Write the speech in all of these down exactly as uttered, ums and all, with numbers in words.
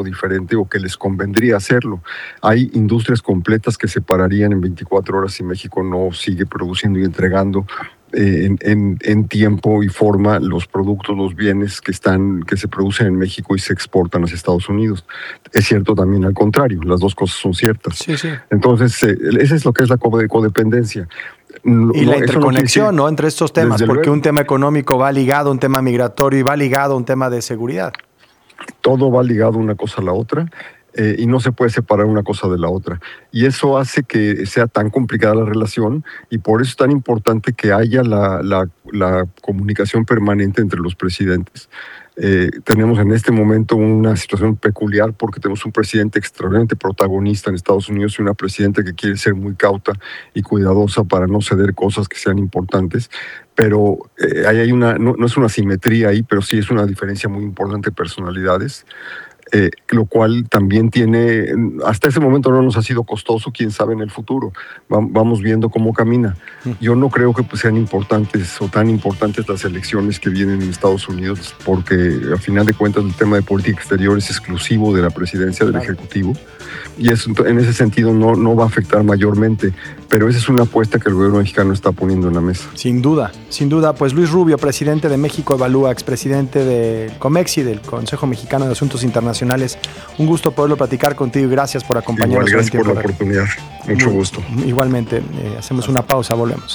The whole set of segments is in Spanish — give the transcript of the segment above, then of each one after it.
algo diferente o que les convendría hacerlo. Hay industrias completas que se pararían en veinticuatro horas si México no sigue produciendo y entregando eh, en, en, en tiempo y forma los productos, los bienes que, están, que se producen en México y se exportan hacia Estados Unidos. Es cierto también al contrario, las dos cosas son ciertas. Sí, sí. Entonces, eh, eso es lo que es la codependencia. No, y la interconexión, ¿no? ¿no? Entre estos temas, porque luego, un tema económico va ligado a un tema migratorio y va ligado a un tema de seguridad. Todo va ligado una cosa a la otra eh, y no se puede separar una cosa de la otra. Y eso hace que sea tan complicada la relación y por eso es tan importante que haya la, la, la comunicación permanente entre los presidentes. Eh, tenemos en este momento una situación peculiar porque tenemos un presidente extraordinariamente protagonista en Estados Unidos y una presidenta que quiere ser muy cauta y cuidadosa para no ceder cosas que sean importantes, pero eh, ahí hay una, no, no es una simetría ahí, pero sí es una diferencia muy importante de personalidades. Eh, lo cual también tiene, hasta ese momento no nos ha sido costoso, quién sabe en el futuro, Va, vamos viendo cómo camina. Yo no creo que pues, sean importantes o tan importantes las elecciones que vienen en Estados Unidos, porque a final de cuentas el tema de política exterior es exclusivo de la presidencia, del Ejecutivo, y eso, en ese sentido no, no va a afectar mayormente, pero esa es una apuesta que el gobierno mexicano está poniendo en la mesa. Sin duda, sin duda, pues Luis Rubio, presidente de México Evalúa, expresidente del COMEXI, del Consejo Mexicano de Asuntos Internacionales, un gusto poderlo platicar contigo y gracias por acompañarnos. Igual, gracias por la oportunidad, mucho Muy, gusto. Igualmente, eh, hacemos una pausa, volvemos.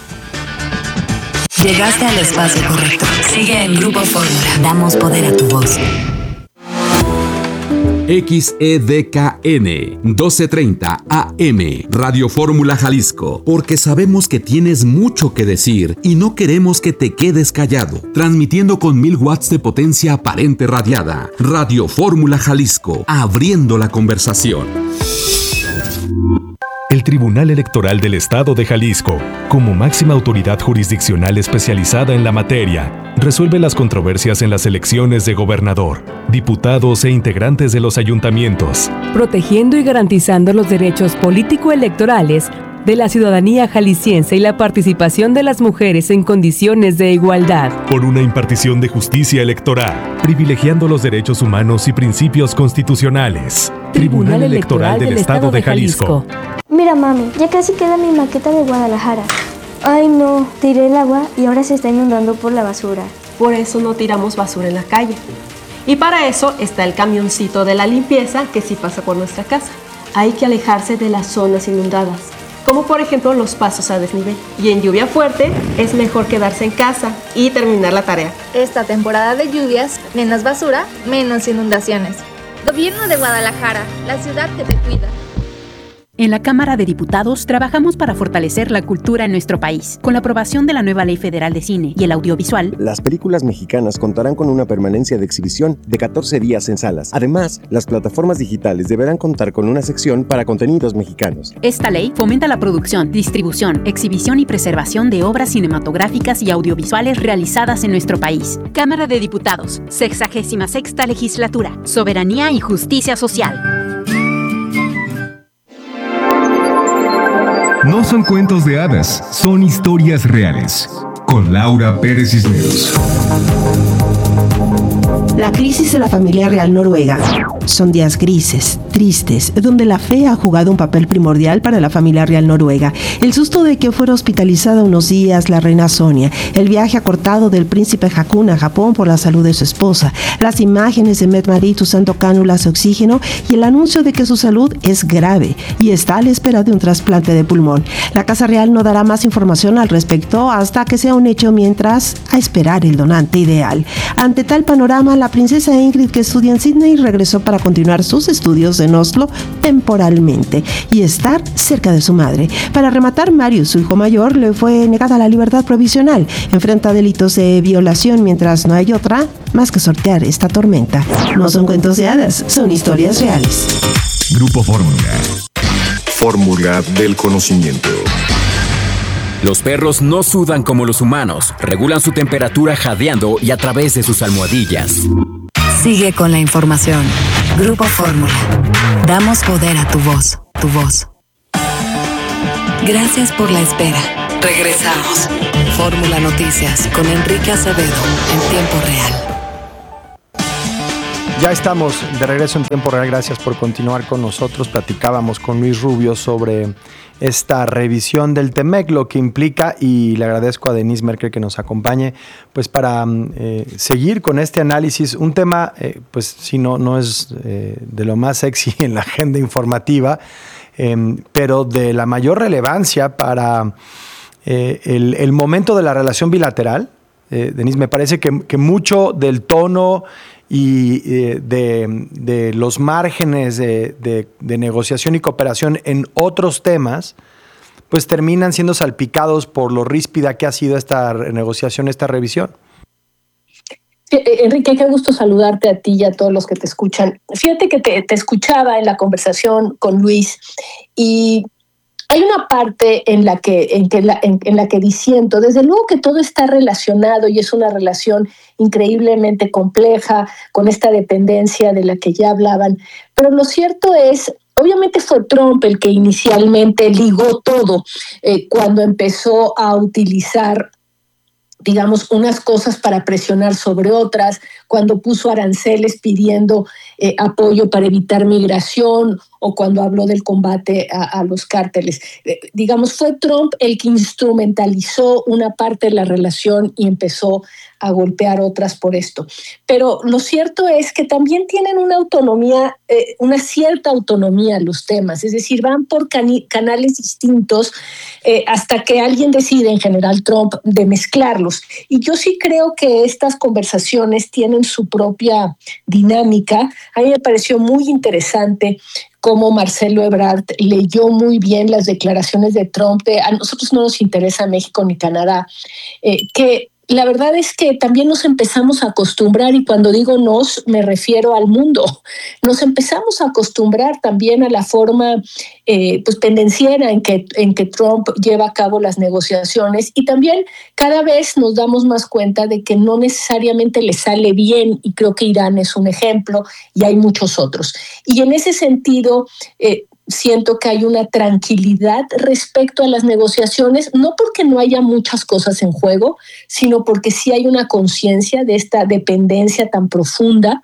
Llegaste al espacio correcto. Sigue en Grupo Fórmula. Damos poder a tu voz. X E D K N doce treinta A M Radio Fórmula Jalisco, porque sabemos que tienes mucho que decir y no queremos que te quedes callado. Transmitiendo con mil watts de potencia aparente radiada. Radio Fórmula Jalisco, abriendo la conversación. El Tribunal Electoral del Estado de Jalisco, como máxima autoridad jurisdiccional especializada en la materia, resuelve las controversias en las elecciones de gobernador, diputados e integrantes de los ayuntamientos, protegiendo y garantizando los derechos político-electorales de la ciudadanía jalisciense y la participación de las mujeres en condiciones de igualdad. Por una impartición de justicia electoral, privilegiando los derechos humanos y principios constitucionales. Tribunal, Tribunal Electoral, Electoral del, del Estado de Jalisco. Mira, mami, ya casi queda mi maqueta de Guadalajara. Ay, no, tiré el agua y ahora se está inundando por la basura. Por eso no tiramos basura en la calle. Y para eso está el camioncito de la limpieza que sí pasa por nuestra casa. Hay que alejarse de las zonas inundadas, como por ejemplo los pasos a desnivel. Y en lluvia fuerte es mejor quedarse en casa y terminar la tarea. Esta temporada de lluvias, menos basura, menos inundaciones. Gobierno de Guadalajara, la ciudad que te cuida. En la Cámara de Diputados trabajamos para fortalecer la cultura en nuestro país. Con la aprobación de la nueva Ley Federal de Cine y el Audiovisual, las películas mexicanas contarán con una permanencia de exhibición de catorce días en salas. Además, las plataformas digitales deberán contar con una sección para contenidos mexicanos. Esta ley fomenta la producción, distribución, exhibición y preservación de obras cinematográficas y audiovisuales realizadas en nuestro país. Cámara de Diputados, sexagésima sexta Legislatura. Soberanía y justicia social. No son cuentos de hadas, son historias reales. Con Laura Pérez Cisneros. La crisis de la familia real noruega. Son días grises, tristes, donde la fe ha jugado un papel primordial para la familia real noruega. El susto de que fuera hospitalizada unos días la reina Sonia, el viaje acortado del príncipe Haakon a Japón por la salud de su esposa, las imágenes de Mette-Marit usando cánulas de oxígeno y el anuncio de que su salud es grave y está a la espera de un trasplante de pulmón. La Casa Real no dará más información al respecto hasta que sea un hecho, mientras a esperar el donante ideal. Ante tal panorama, la princesa Ingrid, que estudia en Sydney, regresó para continuar sus estudios en Oslo temporalmente y estar cerca de su madre. Para rematar, Marius, su hijo mayor, le fue negada la libertad provisional. Enfrenta delitos de violación, mientras no hay otra más que sortear esta tormenta. No son cuentos de hadas, son historias reales. Grupo Fórmula. Fórmula del conocimiento. Los perros no sudan como los humanos, regulan su temperatura jadeando y a través de sus almohadillas. Sigue con la información. Grupo Fórmula. Damos poder a tu voz, tu voz. Gracias por la espera. Regresamos. Fórmula Noticias con Enrique Acevedo en tiempo real. Ya estamos de regreso en tiempo real. Gracias por continuar con nosotros. Platicábamos con Luis Rubio sobre esta revisión del T-M E C, lo que implica, y le agradezco a Denise Merker que nos acompañe, pues para eh, seguir con este análisis. Un tema, eh, pues si no, no es eh, de lo más sexy en la agenda informativa, eh, pero de la mayor relevancia para eh, el, el momento de la relación bilateral. Eh, Denise, me parece que, que mucho del tono y eh, de, de los márgenes de, de, de negociación y cooperación en otros temas, pues terminan siendo salpicados por lo ríspida que ha sido esta negociación, esta revisión. Enrique, qué gusto saludarte a ti y a todos los que te escuchan. Fíjate que te, te escuchaba en la conversación con Luis y hay una parte en la que, en, que la, en, en la que disiento. Desde luego que todo está relacionado y es una relación increíblemente compleja con esta dependencia de la que ya hablaban. Pero lo cierto es, obviamente fue Trump el que inicialmente ligó todo eh, cuando empezó a utilizar, digamos, unas cosas para presionar sobre otras, cuando puso aranceles pidiendo eh, apoyo para evitar migración o cuando habló del combate a, a los cárteles. Eh, digamos, fue Trump el que instrumentalizó una parte de la relación y empezó a golpear otras por esto. Pero lo cierto es que también tienen una autonomía, eh, una cierta autonomía los temas, es decir, van por cani- canales distintos eh, hasta que alguien decide, en general Trump, de mezclarlos. Y yo sí creo que estas conversaciones tienen su propia dinámica. A mí me pareció muy interesante cómo Marcelo Ebrard leyó muy bien las declaraciones de Trump de a nosotros no nos interesa México ni Canadá, eh, que la verdad es que también nos empezamos a acostumbrar, y cuando digo nos, me refiero al mundo. Nos empezamos a acostumbrar también a la forma eh, pues pendenciera en que, en que Trump lleva a cabo las negociaciones, y también cada vez nos damos más cuenta de que no necesariamente le sale bien, y creo que Irán es un ejemplo, y hay muchos otros. Y en ese sentido, eh, siento que hay una tranquilidad respecto a las negociaciones, no porque no haya muchas cosas en juego, sino porque sí hay una conciencia de esta dependencia tan profunda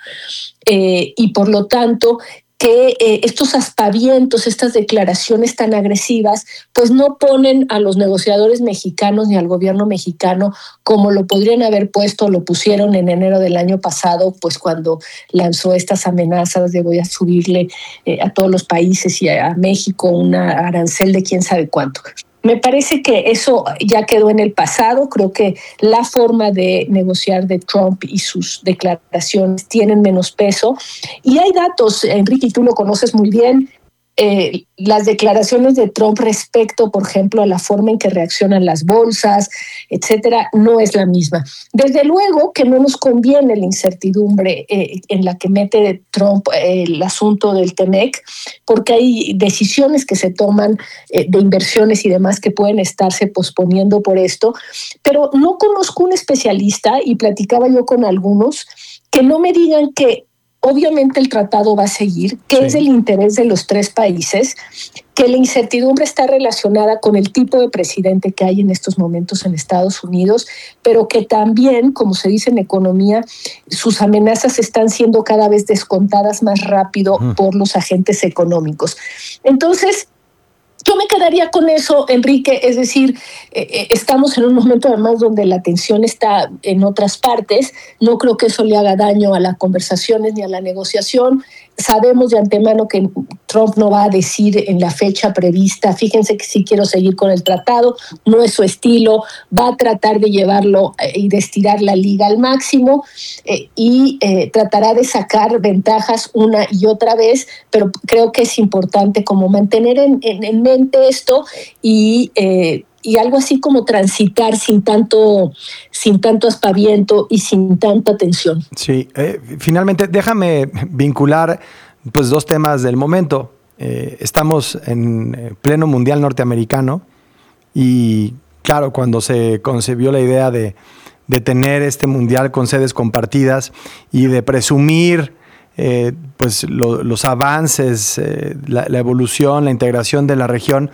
eh, y por lo tanto que eh, estos aspavientos, estas declaraciones tan agresivas, pues no ponen a los negociadores mexicanos ni al gobierno mexicano como lo podrían haber puesto, lo pusieron en enero del año pasado, pues cuando lanzó estas amenazas de voy a subirle eh, a todos los países y a, a México una arancel de quién sabe cuánto. Me parece que eso ya quedó en el pasado. Creo que la forma de negociar de Trump y sus declaraciones tienen menos peso. Y hay datos, Enrique, y tú lo conoces muy bien, eh, las declaraciones de Trump respecto, por ejemplo, a la forma en que reaccionan las bolsas, etcétera, no es la misma. Desde luego que no nos conviene la incertidumbre eh, en la que mete Trump eh, el asunto del T M E C, porque hay decisiones que se toman eh, de inversiones y demás que pueden estarse posponiendo por esto, pero no conozco un especialista, y platicaba yo con algunos, que no me digan que obviamente el tratado va a seguir, que sí. Es el interés de los tres países, que la incertidumbre está relacionada con el tipo de presidente que hay en estos momentos en Estados Unidos, pero que también, como se dice en economía, sus amenazas están siendo cada vez descontadas más rápido uh-huh. por los agentes económicos. Entonces, yo me quedaría con eso, Enrique, es decir, eh, estamos en un momento además donde la atención está en otras partes. No creo que eso le haga daño a las conversaciones ni a la negociación. Sabemos de antemano que Trump no va a decir en la fecha prevista, fíjense que sí quiero seguir con el tratado, no es su estilo, va a tratar de llevarlo y de estirar la liga al máximo eh, y eh, tratará de sacar ventajas una y otra vez, pero creo que es importante como mantener en, en, en mente esto y... Eh, y algo así como transitar sin tanto, sin tanto aspaviento y sin tanta tensión. Sí, eh, finalmente déjame vincular pues dos temas del momento. Eh, estamos en pleno mundial norteamericano y claro, cuando se concebió la idea de, de tener este mundial con sedes compartidas y de presumir eh, pues lo, los avances, eh, la, la evolución, la integración de la región,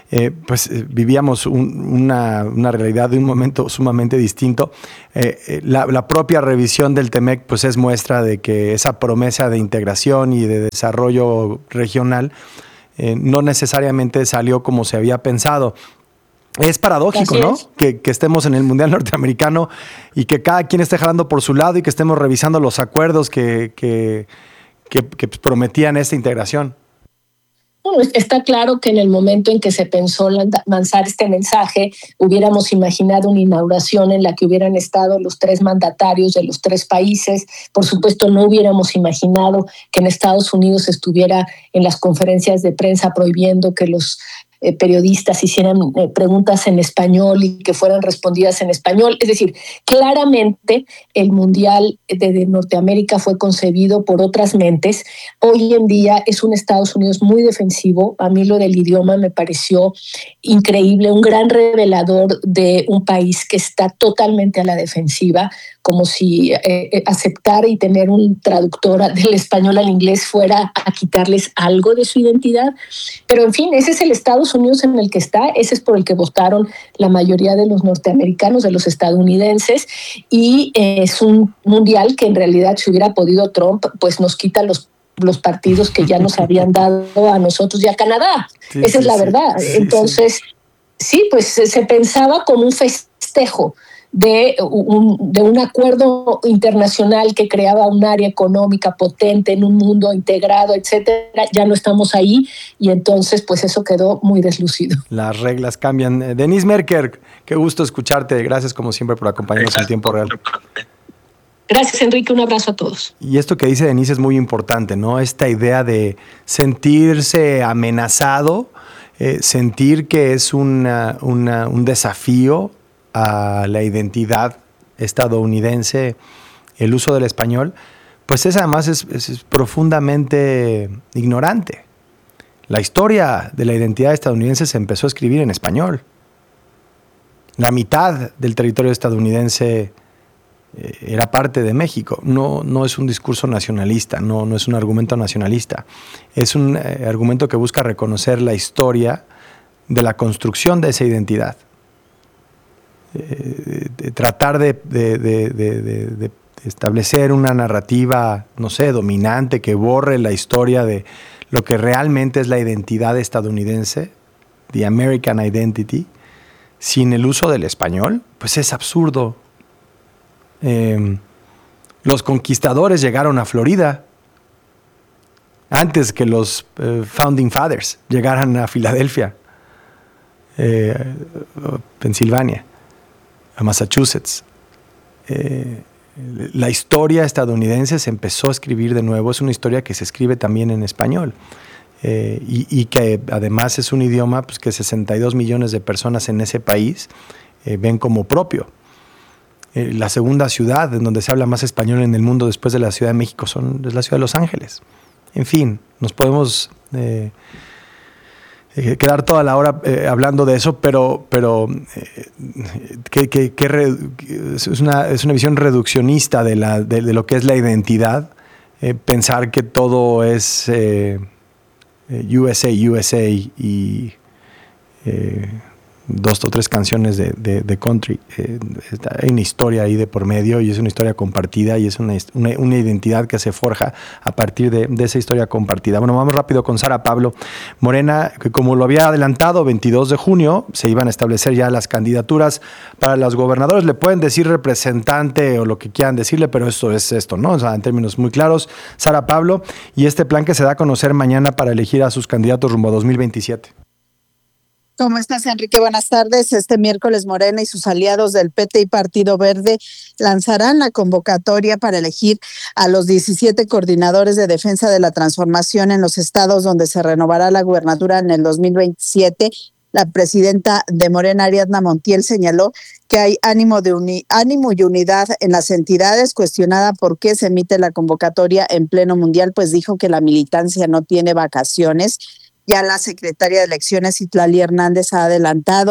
eh, pues eh, vivíamos un, una, una realidad de un momento sumamente distinto. Eh, eh, la, la propia revisión del TEMEC pues es muestra de que esa promesa de integración y de desarrollo regional eh, no necesariamente salió como se había pensado. Es paradójico, ¿no? Que, que estemos en el Mundial Norteamericano y que cada quien esté jalando por su lado y que estemos revisando los acuerdos que, que, que, que prometían esta integración. Bueno, está claro que en el momento en que se pensó lanzar este mensaje, hubiéramos imaginado una inauguración en la que hubieran estado los tres mandatarios de los tres países. Por supuesto, no hubiéramos imaginado que en Estados Unidos estuviera en las conferencias de prensa prohibiendo que los Eh, periodistas hicieran eh, preguntas en español y que fueran respondidas en español. Es decir, claramente el Mundial de, de Norteamérica fue concebido por otras mentes. Hoy en día es un Estados Unidos muy defensivo. A mí lo del idioma me pareció increíble, un gran revelador de un país que está totalmente a la defensiva, como si eh, aceptar y tener un traductor del español al inglés fuera a quitarles algo de su identidad. Pero en fin, ese es el Estados Unidos en el que está, ese es por el que votaron la mayoría de los norteamericanos, de los estadounidenses, y eh, es un mundial que en realidad, si hubiera podido Trump, pues nos quita los los partidos que ya nos habían dado a nosotros y a Canadá. Sí, esa sí, es la sí, verdad. Sí, Entonces, sí. sí, pues se pensaba como un festejo de un, de un acuerdo internacional que creaba un área económica potente en un mundo integrado, etcétera. Ya no estamos ahí y entonces pues eso quedó muy deslucido. Las reglas cambian. Denise Merker, qué gusto escucharte. Gracias como siempre por acompañarnos en tiempo real. Gracias, Enrique. Un abrazo a todos. Y esto que dice Denise es muy importante, ¿no? Esta idea de sentirse amenazado, eh, sentir que es una, una, un desafío a la identidad estadounidense, el uso del español, pues es además es, es, es profundamente ignorante. La historia de la identidad estadounidense se empezó a escribir en español. La mitad del territorio estadounidense eh, era parte de México. No, no es un discurso nacionalista, no, no es un argumento nacionalista. Es un eh, argumento que busca reconocer la historia de la construcción de esa identidad. Eh, de tratar de, de, de, de, de, de establecer una narrativa, no sé, dominante, que borre la historia de lo que realmente es la identidad estadounidense, the American identity, sin el uso del español, pues es absurdo. Eh, los conquistadores llegaron a Florida antes que los eh, Founding Fathers llegaran a Filadelfia, eh, Pensilvania, a Massachusetts. Eh, la historia estadounidense se empezó a escribir de nuevo, es una historia que se escribe también en español eh, y, y que además es un idioma pues, que sesenta y dos millones de personas en ese país eh, ven como propio. Eh, la segunda ciudad en donde se habla más español en el mundo después de la Ciudad de México son, es la ciudad de Los Ángeles. En fin, nos podemos eh, eh, quedar toda la hora eh, hablando de eso, pero, pero eh, que, que, que re, es, una, es una visión reduccionista de, la, de, de lo que es la identidad, eh, pensar que todo es eh, U S A, U S A y eh, dos o tres canciones de, de, de country. Eh, hay una historia ahí de por medio y es una historia compartida y es una, una, una identidad que se forja a partir de, de esa historia compartida. Bueno, vamos rápido con Sara Pablo. Morena, que como lo había adelantado, veintidós de junio se iban a establecer ya las candidaturas para los gobernadores. Le pueden decir representante o lo que quieran decirle, pero esto es esto, ¿no? O sea, en términos muy claros, Sara Pablo, y este plan que se da a conocer mañana para elegir a sus candidatos rumbo a dos mil veintisiete. ¿Cómo estás, Enrique? Buenas tardes. Este miércoles Morena y sus aliados del P T y Partido Verde lanzarán la convocatoria para elegir a los diecisiete coordinadores de defensa de la transformación en los estados donde se renovará la gubernatura en el dos mil veintisiete. La presidenta de Morena, Ariadna Montiel, señaló que hay ánimo, de uni- ánimo y unidad en las entidades. Cuestionada por qué se emite la convocatoria en pleno mundial, pues dijo que la militancia no tiene vacaciones. Ya la secretaria de Elecciones, Itlali Hernández, ha adelantado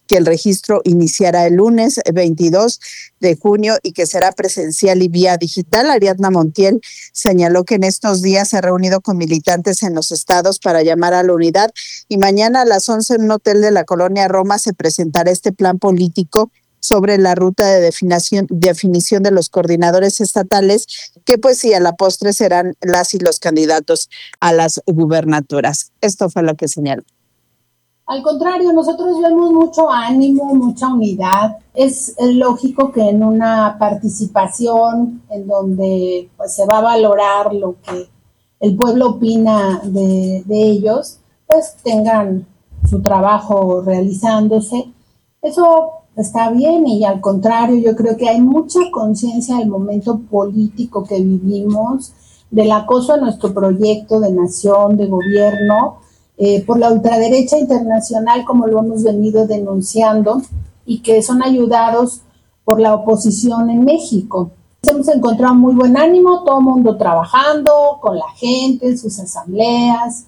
que el registro iniciará el lunes veintidós de junio y que será presencial y vía digital. Ariadna Montiel señaló que en estos días se ha reunido con militantes en los estados para llamar a la unidad y mañana a las once en un hotel de la colonia Roma se presentará este plan político sobre la ruta de definición, definición de los coordinadores estatales, que pues sí, a la postre serán las y los candidatos a las gubernaturas. Esto fue lo que señaló. Al contrario, nosotros vemos mucho ánimo, mucha unidad. Es, es lógico que en una participación en donde pues, se va a valorar lo que el pueblo opina de, de ellos, pues tengan su trabajo realizándose. Eso está bien y al contrario, yo creo que hay mucha conciencia del momento político que vivimos, del acoso a nuestro proyecto de nación, de gobierno, eh, por la ultraderecha internacional, como lo hemos venido denunciando, y que son ayudados por la oposición en México. Hemos encontrado muy buen ánimo, todo el mundo trabajando con la gente en sus asambleas.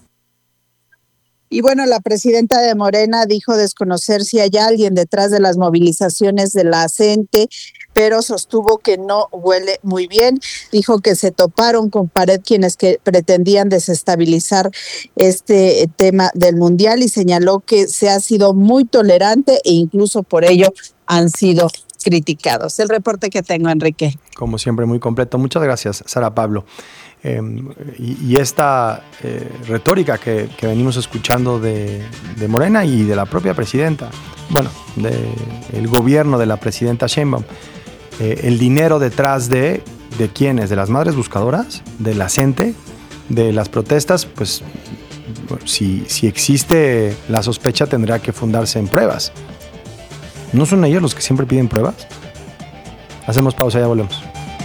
Y bueno, la presidenta de Morena dijo desconocer si hay alguien detrás de las movilizaciones de la gente, pero sostuvo que no huele muy bien. Dijo que se toparon con pared quienes que pretendían desestabilizar este tema del Mundial y señaló que se ha sido muy tolerante e incluso por ello han sido criticados. El reporte que tengo, Enrique. Como siempre, muy completo. Muchas gracias, Sara Pablo. Eh, y, y esta eh, retórica que, que venimos escuchando de, de Morena y de la propia presidenta, bueno, del gobierno de la presidenta Sheinbaum, eh, el dinero detrás de, ¿de quiénes? ¿De las madres buscadoras? ¿De la gente? ¿De las protestas? Pues bueno, si, si existe la sospecha tendrá que fundarse en pruebas. ¿No son ellos los que siempre piden pruebas? Hacemos pausa y ya volvemos.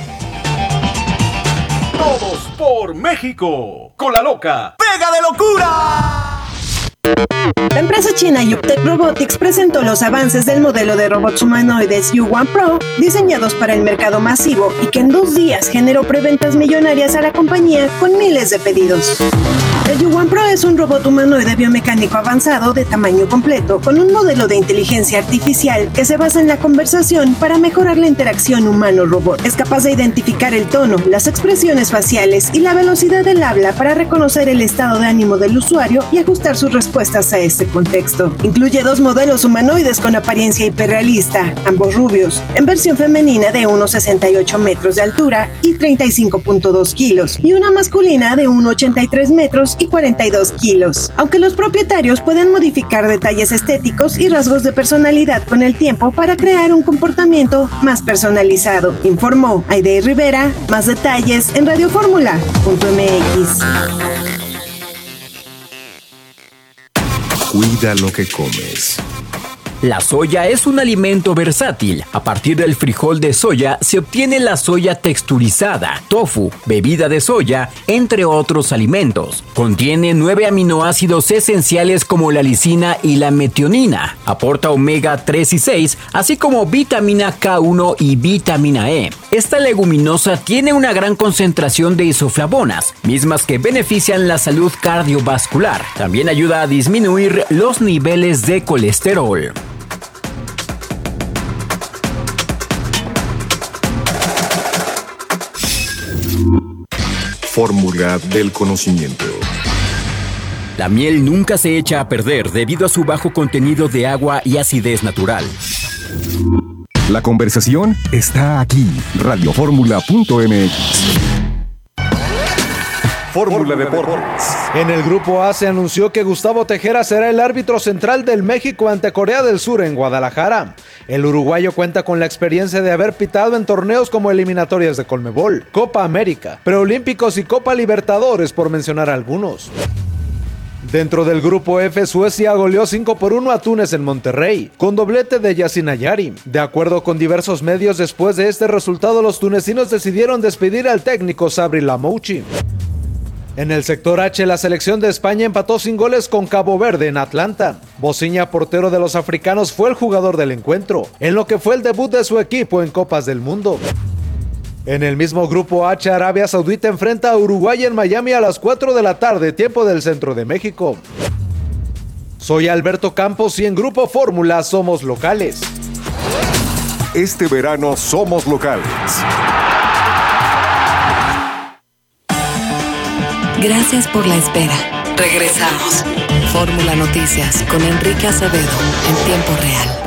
Todos por México, con la loca ¡Pega de locura! La empresa china Yuptec Robotics presentó los avances del modelo de robots humanoides U uno Pro, diseñados para el mercado masivo y que en dos días generó preventas millonarias a la compañía con miles de pedidos. El U uno Pro es un robot humanoide biomecánico avanzado de tamaño completo, con un modelo de inteligencia artificial que se basa en la conversación para mejorar la interacción humano-robot. Es capaz de identificar el tono, las expresiones faciales y la velocidad del habla para reconocer el estado de ánimo del usuario y ajustar sus respuestas a este contexto. Incluye dos modelos humanoides con apariencia hiperrealista, ambos rubios, en versión femenina de uno coma sesenta y ocho metros de altura y treinta y cinco punto dos kilos, y una masculina de uno coma ochenta y tres metros y cuarenta y dos kilos. Aunque los propietarios pueden modificar detalles estéticos y rasgos de personalidad con el tiempo para crear un comportamiento más personalizado, informó Aide Rivera. Más detalles en radioformula punto m x. Cuida lo que comes. La soya es un alimento versátil. A partir del frijol de soya se obtiene la soya texturizada, tofu, bebida de soya, entre otros alimentos. Contiene nueve aminoácidos esenciales como la lisina y la metionina. Aporta omega tres y seis, así como vitamina K uno y vitamina E. Esta leguminosa tiene una gran concentración de isoflavonas, mismas que benefician la salud cardiovascular. También ayuda a disminuir los niveles de colesterol. Fórmula del conocimiento. La miel nunca se echa a perder debido a su bajo contenido de agua y acidez natural. La conversación está aquí. radioformula punto m x. Fórmula Deportes. En el grupo A se anunció que Gustavo Tejera será el árbitro central del México ante Corea del Sur en Guadalajara. El uruguayo cuenta con la experiencia de haber pitado en torneos como eliminatorias de Conmebol, Copa América, Preolímpicos y Copa Libertadores, por mencionar algunos. Dentro del grupo F, Suecia goleó cinco por uno a Túnez en Monterrey, con doblete de Yacine Ayari. De acuerdo con diversos medios, después de este resultado, los tunecinos decidieron despedir al técnico Sabri Lamouchi. En el sector H, la selección de España empató sin goles con Cabo Verde en Atlanta. Bociña, portero de los africanos, fue el jugador del encuentro, en lo que fue el debut de su equipo en Copas del Mundo. En el mismo grupo H, Arabia Saudita enfrenta a Uruguay en Miami a las cuatro de la tarde, tiempo del centro de México. Soy Alberto Campos y en Grupo Fórmula somos locales. Este verano somos locales. Gracias por la espera. Regresamos. Fórmula Noticias con Enrique Acevedo en tiempo real.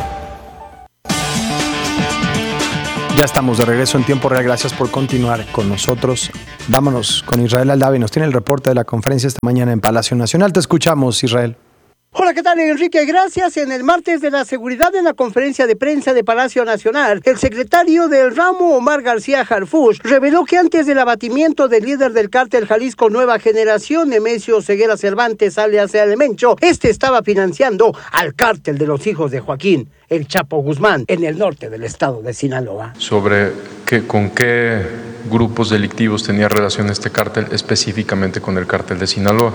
Ya estamos de regreso en tiempo real. Gracias por continuar con nosotros. Vámonos con Israel Aldavi. Nos tiene el reporte de la conferencia esta mañana en Palacio Nacional. Te escuchamos, Israel. Hola, ¿qué tal, Enrique? Gracias. En el martes de la seguridad en la conferencia de prensa de Palacio Nacional, el secretario del ramo, Omar García Harfuch, reveló que antes del abatimiento del líder del cártel Jalisco Nueva Generación, Nemesio Ceguera Cervantes, alias El Mencho, este estaba financiando al cártel de los hijos de Joaquín, el Chapo Guzmán, en el norte del estado de Sinaloa. Sobre qué, con qué grupos delictivos tenía relación este cártel, específicamente con el cártel de Sinaloa.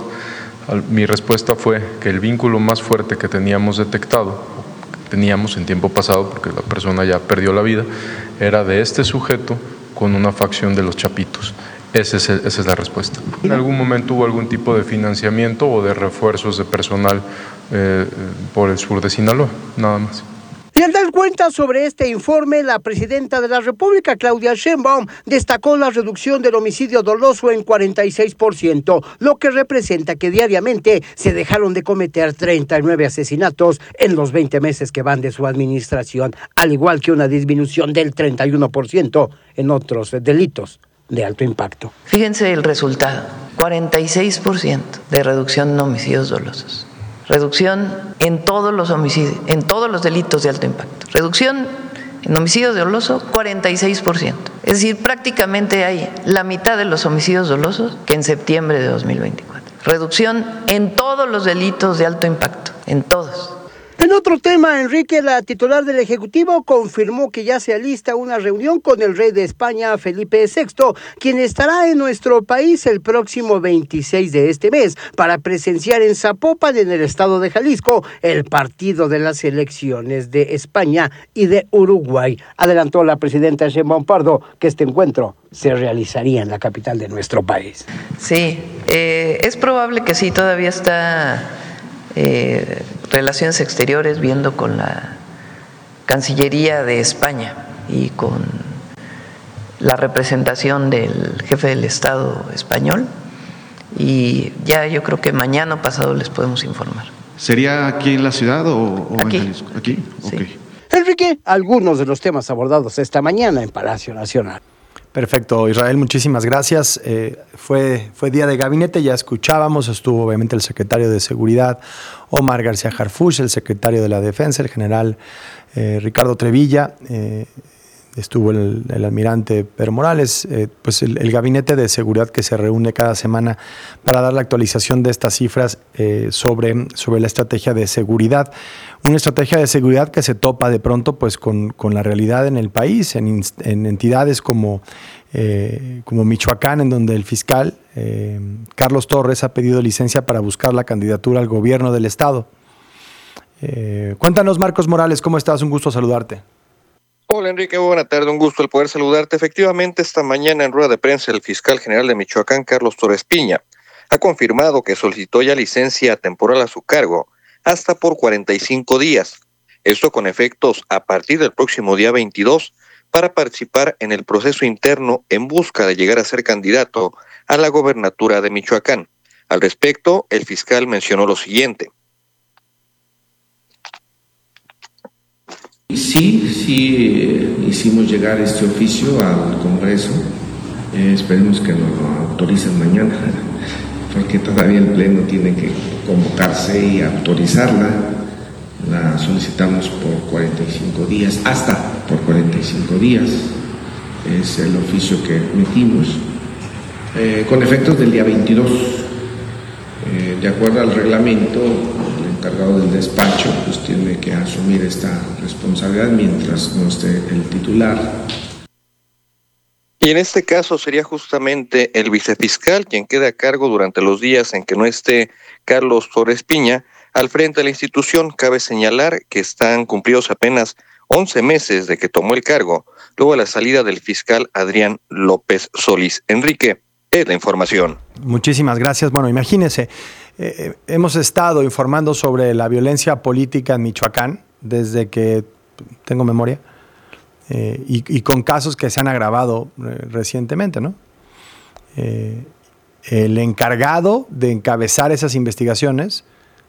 Mi respuesta fue que el vínculo más fuerte que teníamos detectado, teníamos en tiempo pasado, porque la persona ya perdió la vida, era de este sujeto con una facción de los Chapitos. Ese es el, esa es la respuesta. ¿En algún momento hubo algún tipo de financiamiento o de refuerzos de personal eh, por el sur de Sinaloa? Nada más. Y al dar cuenta sobre este informe, la presidenta de la República, Claudia Sheinbaum, destacó la reducción del homicidio doloso en cuarenta y seis por ciento, lo que representa que diariamente se dejaron de cometer treinta y nueve asesinatos en los veinte meses que van de su administración, al igual que una disminución del treinta y uno por ciento en otros delitos de alto impacto. Fíjense el resultado, cuarenta y seis por ciento de reducción en homicidios dolosos. Reducción en todos los homicidios, en todos los delitos de alto impacto. Reducción en homicidios dolosos, cuarenta y seis por ciento. Es decir, prácticamente hay la mitad de los homicidios dolosos que en septiembre de dos mil veinticuatro. Reducción en todos los delitos de alto impacto, en todos. En otro tema, Enrique, la titular del Ejecutivo, confirmó que ya se alista una reunión con el rey de España, Felipe sexto, quien estará en nuestro país el próximo veintiséis de este mes para presenciar en Zapopan, en el estado de Jalisco, el partido de las elecciones de España y de Uruguay. Adelantó la presidenta Sheinbaum Pardo que este encuentro se realizaría en la capital de nuestro país. Sí, eh, es probable que sí, todavía está... Eh, Relaciones Exteriores viendo con la Cancillería de España y con la representación del jefe del Estado español, y ya yo creo que mañana o pasado les podemos informar. ¿Sería aquí en la ciudad o, o aquí. en Jalisco? Aquí, Sí. okay. Enrique, algunos de los temas abordados esta mañana en Palacio Nacional. Perfecto, Israel, muchísimas gracias. Eh, fue, fue día de gabinete, ya escuchábamos, estuvo obviamente el secretario de Seguridad, Omar García Harfuch, el secretario de la Defensa, el general eh, Ricardo Trevilla, eh, estuvo el, el almirante Pedro Morales, eh, pues el, el gabinete de seguridad que se reúne cada semana para dar la actualización de estas cifras eh, sobre, sobre la estrategia de seguridad. Una estrategia de seguridad que se topa de pronto pues con, con la realidad en el país, en, en entidades como, eh, como Michoacán, en donde el fiscal eh, Carlos Torres ha pedido licencia para buscar la candidatura al gobierno del estado. Eh, cuéntanos, Marcos Morales, ¿cómo estás? Un gusto saludarte. Hola Enrique, buena tarde, un gusto el poder saludarte. Efectivamente, esta mañana en rueda de prensa el fiscal general de Michoacán, Carlos Torres Piña, ha confirmado que solicitó ya licencia temporal a su cargo hasta por cuarenta y cinco días. Esto con efectos a partir del próximo día veintidós para participar en el proceso interno en busca de llegar a ser candidato a la gobernatura de Michoacán. Al respecto, el fiscal mencionó lo siguiente. Sí, sí, eh, hicimos llegar este oficio al Congreso. Eh, esperemos que nos lo autoricen mañana, porque todavía el Pleno tiene que convocarse y autorizarla. La solicitamos por cuarenta y cinco días, hasta por cuarenta y cinco días. Es el oficio que emitimos, eh, con efectos del día veintidós. Eh, de acuerdo al reglamento, el encargado del despacho pues tiene que asumir esta responsabilidad mientras no esté el titular. Y en este caso sería justamente el vicefiscal quien queda a cargo durante los días en que no esté Carlos Torres Piña al frente de la institución. Cabe señalar que están cumplidos apenas once meses de que tomó el cargo, luego de la salida del fiscal Adrián López Solís. Enrique, es la información. Muchísimas gracias. Bueno, imagínense, eh, hemos estado informando sobre la violencia política en Michoacán desde que tengo memoria, eh, y, y con casos que se han agravado eh, recientemente, ¿no? Eh, el encargado de encabezar esas investigaciones,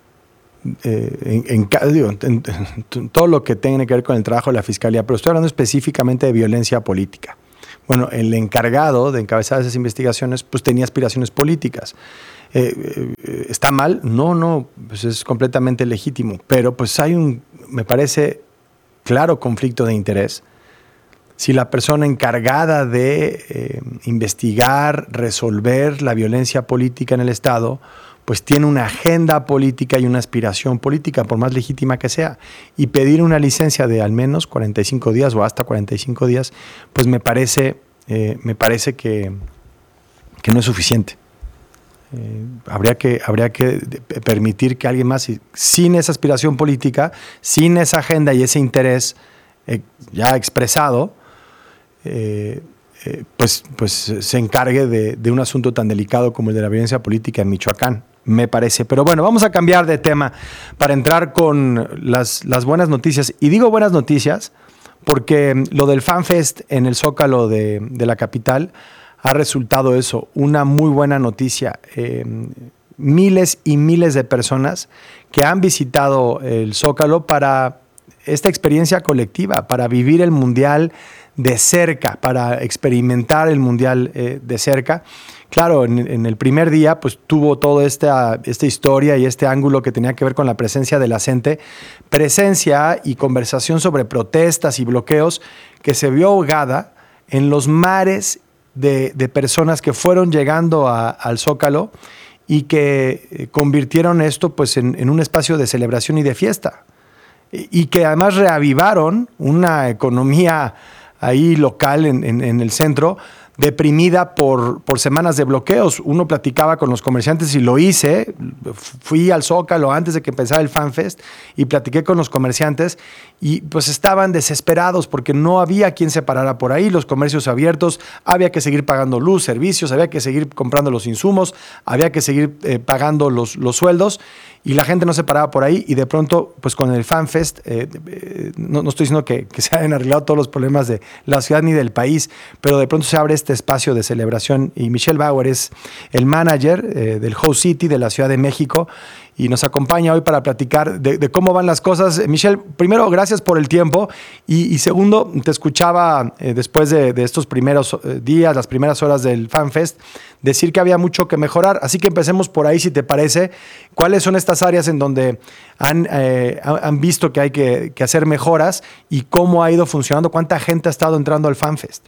eh, en, en, digo, en, en todo lo que tenga que ver con el trabajo de la Fiscalía, pero estoy hablando específicamente de violencia política. Bueno, el encargado de encabezar esas investigaciones pues tenía aspiraciones políticas. Eh, eh, ¿Está mal? No, no, pues es completamente legítimo, pero pues hay un, me parece, claro conflicto de interés. Si la persona encargada de eh, investigar, resolver la violencia política en el Estado, pues tiene una agenda política y una aspiración política, por más legítima que sea, y pedir una licencia de al menos cuarenta y cinco días o hasta cuarenta y cinco días, pues me parece, eh, me parece que, que no es suficiente. Eh, habría que, habría que permitir que alguien más, sin esa aspiración política, sin esa agenda y ese interés eh, ya expresado, eh, eh, pues, pues se encargue de, de un asunto tan delicado como el de la violencia política en Michoacán, me parece. Pero bueno, vamos a cambiar de tema para entrar con las, las buenas noticias. Y digo buenas noticias porque lo del FanFest en el Zócalo de, de la capital ha resultado eso, una muy buena noticia. Eh, miles y miles de personas que han visitado el Zócalo para esta experiencia colectiva, para vivir el Mundial de cerca, para experimentar el Mundial eh, de cerca. Claro, en, en el primer día pues tuvo toda esta, esta historia y este ángulo que tenía que ver con la presencia de la gente, presencia y conversación sobre protestas y bloqueos que se vio ahogada en los mares de, de personas que fueron llegando a, al Zócalo y que convirtieron esto pues en, en un espacio de celebración y de fiesta, y, y que además reavivaron una economía ahí local en, en, en el centro, deprimida por, por semanas de bloqueos. Uno platicaba con los comerciantes y lo hice, fui al Zócalo antes de que empezara el FanFest y platiqué con los comerciantes y pues estaban desesperados porque no había quien se parara por ahí, los comercios abiertos, había que seguir pagando luz, servicios, había que seguir comprando los insumos, había que seguir eh, pagando los, los sueldos y la gente no se paraba por ahí y de pronto pues con el FanFest, eh, eh, no, no estoy diciendo que, que se hayan arreglado todos los problemas de la ciudad ni del país, pero de pronto se abre este espacio de celebración y Michelle Bauer es el manager eh, del Host City de la Ciudad de México y nos acompaña hoy para platicar de, de cómo van las cosas. Michelle, primero, gracias por el tiempo y, y segundo, te escuchaba eh, después de, de estos primeros eh, días, las primeras horas del FanFest, decir que había mucho que mejorar, así que empecemos por ahí, si te parece. ¿Cuáles son estas áreas en donde han, eh, han visto que hay que, que hacer mejoras y cómo ha ido funcionando? ¿Cuánta gente ha estado entrando al FanFest?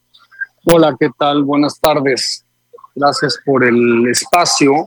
Hola, ¿qué tal? Buenas tardes. Gracias por el espacio.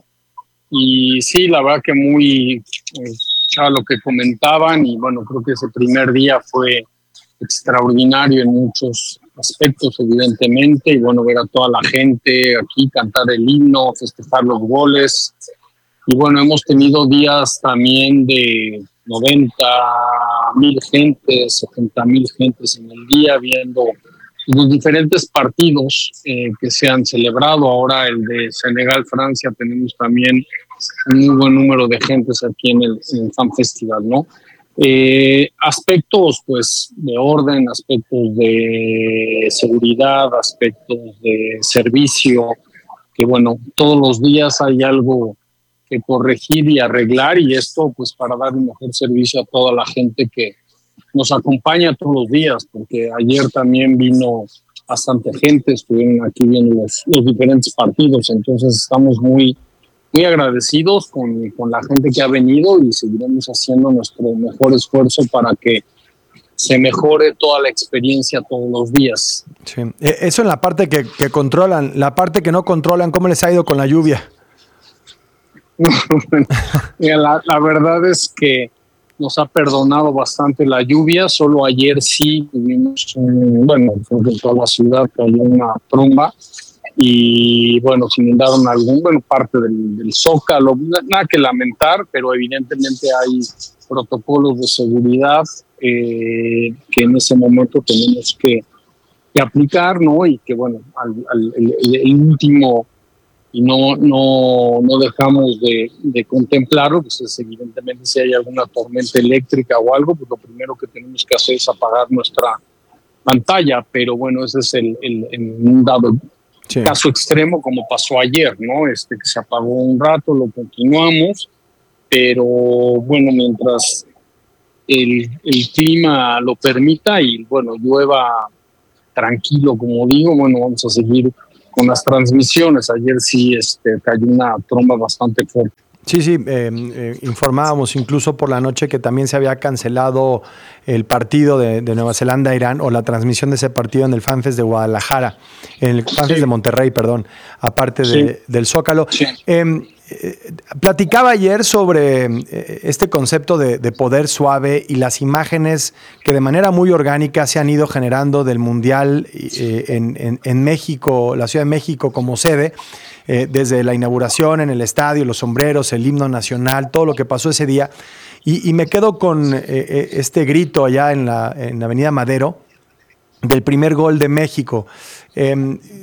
Y sí, la verdad que muy eh, a lo que comentaban y bueno, creo que ese primer día fue extraordinario en muchos aspectos, evidentemente, y bueno, ver a toda la gente aquí cantar el himno, festejar los goles. Y bueno, hemos tenido días también de noventa mil gentes, setenta mil gentes en el día viendo los diferentes partidos eh, que se han celebrado. Ahora el de Senegal-Francia, tenemos también un muy buen número de gentes aquí en el, en el Fan Festival, ¿no? Eh, aspectos pues de orden, aspectos de seguridad, aspectos de servicio, que bueno, todos los días hay algo que corregir y arreglar, y esto pues para dar un mejor servicio a toda la gente que nos acompaña todos los días, porque ayer también vino bastante gente, estuvieron aquí viendo los, los diferentes partidos, entonces estamos muy, muy agradecidos con, con la gente que ha venido y seguiremos haciendo nuestro mejor esfuerzo para que se mejore toda la experiencia todos los días. Sí. Eso en la parte que, que controlan, la parte que no controlan, ¿cómo les ha ido con la lluvia? Mira, la, la verdad es que nos ha perdonado bastante la lluvia. Solo ayer sí tuvimos, un, bueno, en toda la ciudad cayó una tromba y bueno, se inundaron algún, bueno, parte del, del Zócalo, nada que lamentar, pero evidentemente hay protocolos de seguridad eh, que en ese momento tenemos que, que aplicar, ¿no? Y que bueno, al, al, el, el último y no, no, no dejamos de, de contemplarlo, pues es evidentemente si hay alguna tormenta eléctrica o algo, pues lo primero que tenemos que hacer es apagar nuestra pantalla, pero bueno, ese es el, el, el un dado sí. caso extremo como pasó ayer, ¿no? Este, que se apagó un rato, lo continuamos, pero bueno, mientras el, el clima lo permita y bueno, llueva tranquilo, como digo, bueno, vamos a seguir con las transmisiones. Ayer sí este, cayó una tromba bastante fuerte. Sí, sí, eh, eh, informábamos incluso por la noche que también se había cancelado el partido de, de Nueva Zelanda-Irán o la transmisión de ese partido en el FanFest de Guadalajara, en el FanFest sí. de Monterrey, perdón, aparte sí. de, del Zócalo. Sí. Eh, eh, platicaba ayer sobre eh, este concepto de, de poder suave y las imágenes que de manera muy orgánica se han ido generando del Mundial eh, en, en, en México, la Ciudad de México como sede. Eh, desde la inauguración en el estadio, los sombreros, el himno nacional, todo lo que pasó ese día. Y, y me quedo con eh, este grito allá en la, en la Avenida Madero del primer gol de México. Eh,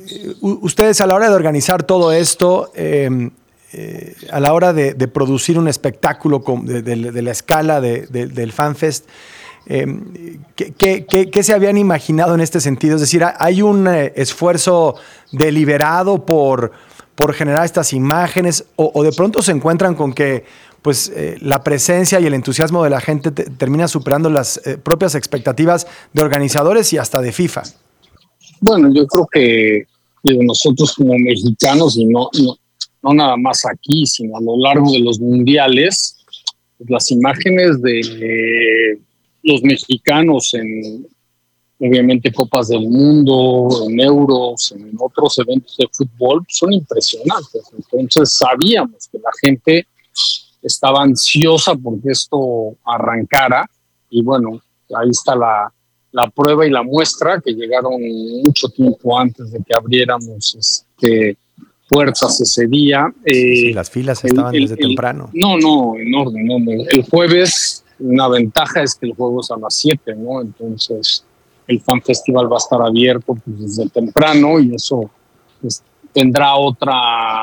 ustedes a la hora de organizar todo esto, eh, eh, a la hora de, de producir un espectáculo con, de, de, de la escala de, de, del FanFest, Eh, ¿qué, qué, ¿Qué se habían imaginado en este sentido? Es decir, ¿hay un eh, esfuerzo deliberado por, por generar estas imágenes o, o de pronto se encuentran con que pues, eh, la presencia y el entusiasmo de la gente te, termina superando las eh, propias expectativas de organizadores y hasta de FIFA? Bueno, yo creo que digo, nosotros como mexicanos, y no, no, no nada más aquí, sino a lo largo de los mundiales, pues las imágenes de... Eh, los mexicanos en, obviamente, Copas del Mundo, en Euros, en otros eventos de fútbol, son impresionantes. Entonces sabíamos que la gente estaba ansiosa porque esto arrancara y bueno, ahí está la, la prueba y la muestra que llegaron mucho tiempo antes de que abriéramos este, puertas ese día. Sí, sí, las filas el, estaban el, desde el, temprano. No, no, en orden. No, el jueves... Una ventaja es que el juego es a las siete, ¿no? Entonces el Fan Festival va a estar abierto pues, desde temprano y eso pues, tendrá otra,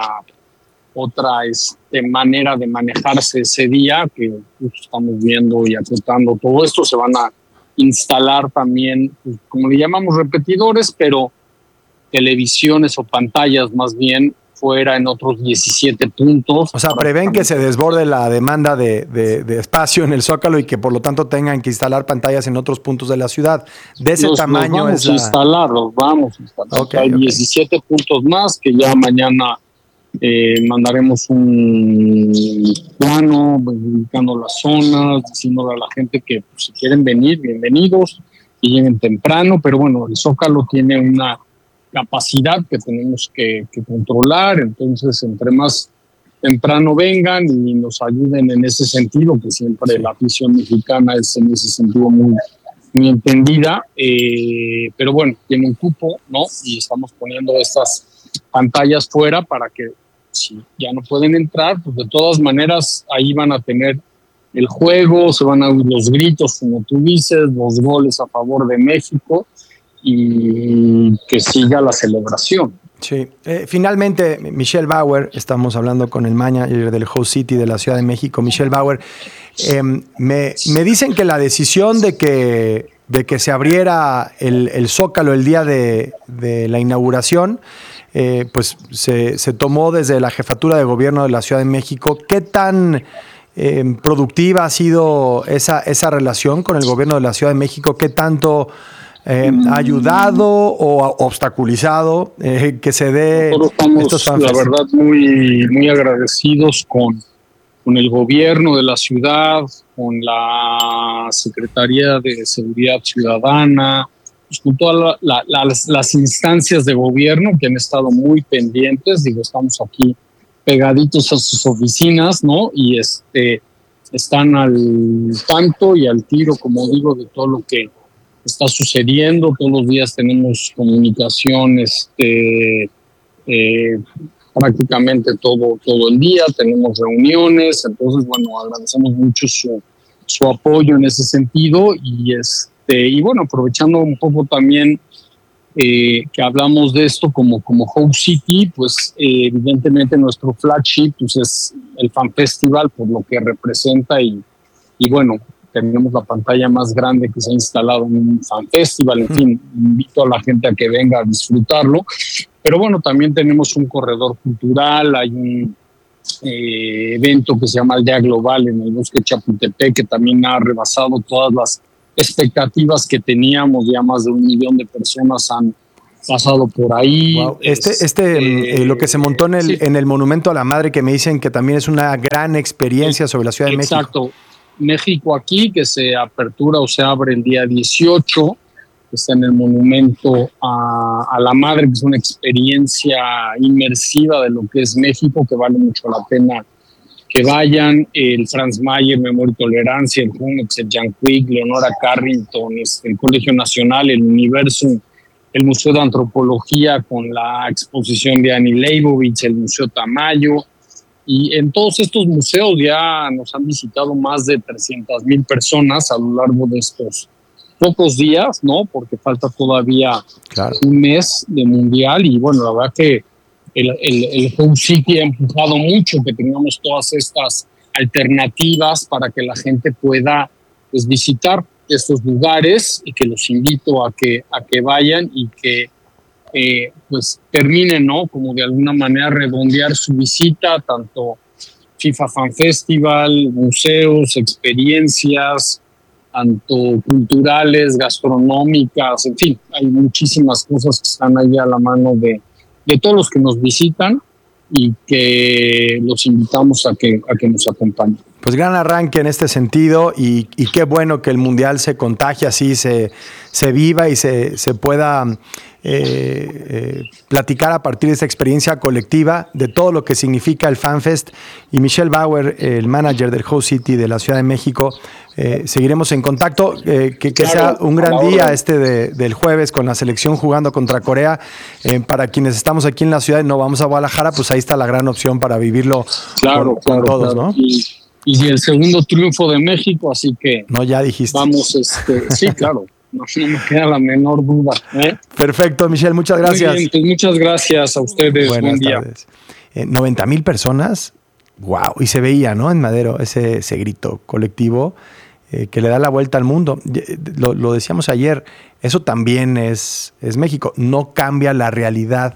otra este, manera de manejarse ese día que pues, estamos viendo y acotando todo esto. Se van a instalar también, pues, como le llamamos, repetidores, pero televisiones o pantallas más bien fuera en otros diecisiete puntos. O sea, prevén que se desborde la demanda de, de, de espacio en el Zócalo y que por lo tanto tengan que instalar pantallas en otros puntos de la ciudad. De ese los, tamaño los vamos es a la... instalar, los vamos a instalar. Okay, Hay okay. diecisiete puntos más que ya mañana eh, mandaremos un plano indicando las zonas, diciéndole a la gente que pues, si quieren venir, bienvenidos, y lleguen temprano, pero bueno, el Zócalo tiene una capacidad que tenemos que, que controlar, entonces entre más temprano vengan y nos ayuden en ese sentido, que siempre sí. la afición mexicana es en ese sentido muy, muy entendida, eh, pero bueno, tiene un cupo, ¿no? Y estamos poniendo estas pantallas fuera para que si ya no pueden entrar, pues de todas maneras ahí van a tener el juego, se van a oír los gritos, como tú dices, los goles a favor de México, y que siga la celebración. Sí, eh, finalmente Michelle Bauer, estamos hablando con el manager del Host City de la Ciudad de México, Michelle Bauer, eh, me, me dicen que la decisión de que, de que se abriera el, el Zócalo el día de, de la inauguración, eh, pues se, se tomó desde la jefatura de gobierno de la Ciudad de México. ¿Qué tan eh, productiva ha sido esa, esa relación con el gobierno de la Ciudad de México? ¿Qué tanto Eh, ha ayudado o ha obstaculizado eh, que se dé estos fanfests? La verdad, muy, muy agradecidos con, con el gobierno de la ciudad, con la Secretaría de Seguridad Ciudadana, pues con todas la, la, las, las instancias de gobierno que han estado muy pendientes. Digo, estamos aquí pegaditos a sus oficinas, ¿no? Y este, están al tanto y al tiro, como digo, de todo lo que está sucediendo. Todos los días tenemos comunicación este, eh, prácticamente todo, todo el día, tenemos reuniones, entonces bueno, agradecemos mucho su, su apoyo en ese sentido y, este, y bueno, aprovechando un poco también eh, que hablamos de esto como, como Hope City, pues eh, evidentemente nuestro flagship pues es el Fan Festival por lo que representa y, y bueno, tenemos la pantalla más grande que se ha instalado en un Fan Festival, en fin, invito a la gente a que venga a disfrutarlo, pero bueno, también tenemos un corredor cultural, hay un eh, evento que se llama Aldea Global en el Bosque Chapultepec, que también ha rebasado todas las expectativas que teníamos, ya más de un millón de personas han pasado por ahí. Wow. Este, este eh, eh, lo que se montó en el, sí. en el Monumento a la Madre, que me dicen que también es una gran experiencia sobre la Ciudad de México. Exacto. México aquí, que se apertura o se abre el día dieciocho, que está en el Monumento a, a la Madre, que es una experiencia inmersiva de lo que es México, que vale mucho la pena que vayan. El Franz Mayer, Memoria y Tolerancia, el Junex, el Jan Quick, Leonora Carrington, este, el Colegio Nacional, el Universum, el Museo de Antropología con la exposición de Annie Leibovitz, el Museo Tamayo. Y en todos estos museos ya nos han visitado más de trescientas mil personas a lo largo de estos pocos días, ¿no? Porque falta todavía claro. un mes de mundial y bueno, la verdad que el, el, el Home City ha empujado mucho que tengamos todas estas alternativas para que la gente pueda pues, visitar estos lugares y que los invito a que, a que vayan y que Eh, pues terminen, ¿no? Como de alguna manera redondear su visita, tanto FIFA Fan Festival, museos, experiencias, tanto culturales, gastronómicas, en fin, hay muchísimas cosas que están ahí a la mano de, de todos los que nos visitan y que los invitamos a que, a que nos acompañen. Pues gran arranque en este sentido y, y qué bueno que el Mundial se contagie así, se, se viva y se, se pueda eh, eh, platicar a partir de esta experiencia colectiva de todo lo que significa el FanFest. Y Michelle Bauer, el manager del Hope City de la Ciudad de México, eh, seguiremos en contacto. Eh, que que claro, sea un gran día este de, del jueves con la selección jugando contra Corea. Eh, para quienes estamos aquí en la ciudad y no vamos a Guadalajara, pues ahí está la gran opción para vivirlo claro, con, claro, con todos, claro. ¿no? Y, y el segundo triunfo de México, así que... No, ya dijiste. Vamos, este, sí, claro. No, no me queda la menor duda. ¿eh? Perfecto, Michelle, muchas gracias. Muy bien, pues muchas gracias a ustedes. Buenas Buen día. tardes. Eh, noventa mil personas, wow, y se veía, ¿no? En Madero, ese, ese grito colectivo eh, que le da la vuelta al mundo. Lo, lo decíamos ayer, eso también es, es México. No cambia la realidad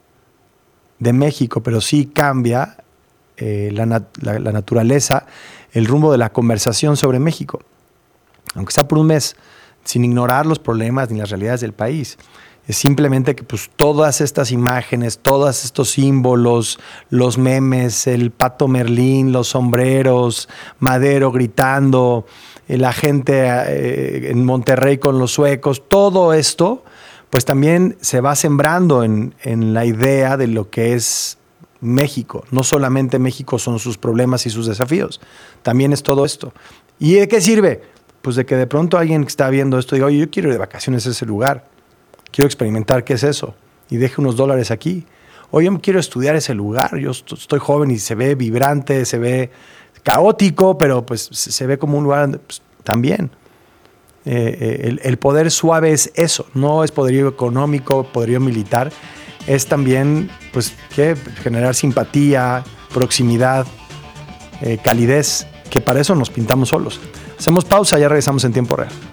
de México, pero sí cambia eh, la, nat- la, la naturaleza, el rumbo de la conversación sobre México. Aunque sea por un mes, sin ignorar los problemas ni las realidades del país. Es simplemente que pues, todas estas imágenes, todos estos símbolos, los memes, el Pato Merlín, los sombreros, Madero gritando, eh, la gente eh, en Monterrey con los suecos, todo esto pues también se va sembrando en, en la idea de lo que es México. No solamente México son sus problemas y sus desafíos, también es todo esto. ¿Y de qué sirve? Pues de que de pronto alguien que está viendo esto diga, oye, yo quiero ir de vacaciones a ese lugar, quiero experimentar qué es eso, y deje unos dólares aquí. Oye, yo quiero estudiar ese lugar, yo estoy joven y se ve vibrante, se ve caótico, pero pues se ve como un lugar pues, también. Eh, el, el poder suave es eso, no es poderío económico, poderío militar, es también pues, ¿qué? Generar simpatía, proximidad, eh, calidez, que para eso nos pintamos solos. Hacemos pausa, ya regresamos en tiempo real.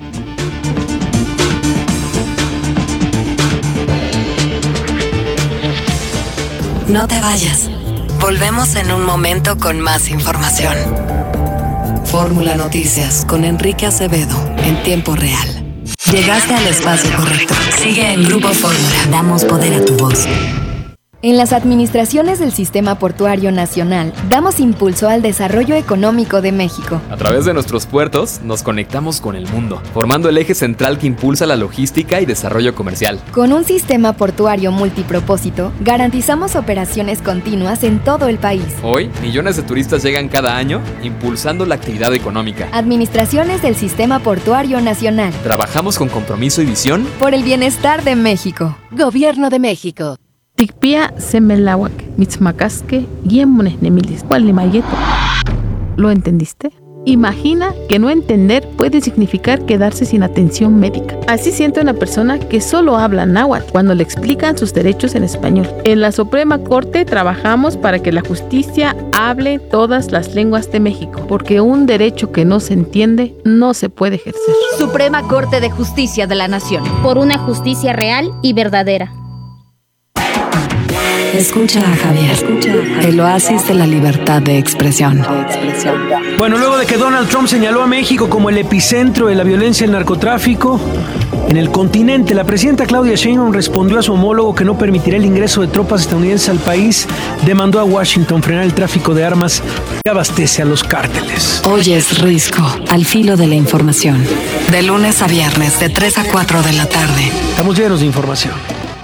No te vayas. Volvemos en un momento con más información. Fórmula Noticias con Enrique Acevedo en tiempo real. Llegaste al espacio correcto. Sigue en Grupo Fórmula. Damos poder a tu voz. En las administraciones del Sistema Portuario Nacional, damos impulso al desarrollo económico de México. A través de nuestros puertos, nos conectamos con el mundo, formando el eje central que impulsa la logística y desarrollo comercial. Con un sistema portuario multipropósito, garantizamos operaciones continuas en todo el país. Hoy, millones de turistas llegan cada año, impulsando la actividad económica. Administraciones del Sistema Portuario Nacional. Trabajamos con compromiso y visión por el bienestar de México. Gobierno de México. Tikpia semelawak, mitzmacasque, guiemones nemilis, cual mayeto. ¿Lo entendiste? Imagina que no entender puede significar quedarse sin atención médica. Así siente una persona que solo habla náhuatl cuando le explican sus derechos en español. En la Suprema Corte trabajamos para que la justicia hable todas las lenguas de México, porque un derecho que no se entiende no se puede ejercer. Suprema Corte de Justicia de la Nación. Por una justicia real y verdadera. Escucha a Javier, Escucha a Javier, el oasis de la libertad de expresión. Bueno, luego de que Donald Trump señaló a México como el epicentro de la violencia y el narcotráfico en el continente, la presidenta Claudia Sheinbaum respondió a su homólogo que no permitirá el ingreso de tropas estadounidenses al país, demandó a Washington frenar el tráfico de armas que abastece a los cárteles. Hoy es Risco, al filo de la información. De lunes a viernes, de tres a cuatro de la tarde. Estamos llenos de información.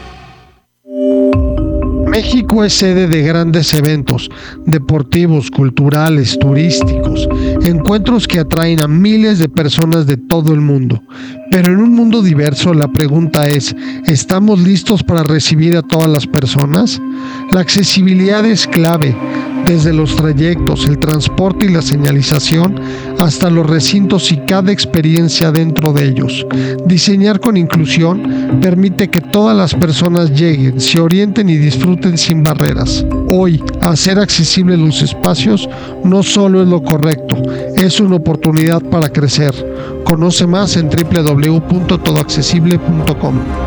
México es sede de grandes eventos deportivos, culturales, turísticos, encuentros que atraen a miles de personas de todo el mundo. Pero en un mundo diverso, la pregunta es, ¿estamos listos para recibir a todas las personas? La accesibilidad es clave, desde los trayectos, el transporte y la señalización, hasta los recintos y cada experiencia dentro de ellos. Diseñar con inclusión permite que todas las personas lleguen, se orienten y disfruten sin barreras. Hoy, hacer accesibles los espacios no solo es lo correcto, es una oportunidad para crecer. Conoce más en doble u doble u doble u punto todo accesible punto com.